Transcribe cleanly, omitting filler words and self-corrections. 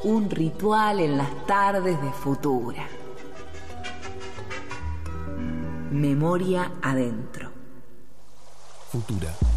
Un ritual en las tardes de Futura. Memoria adentro. Futura.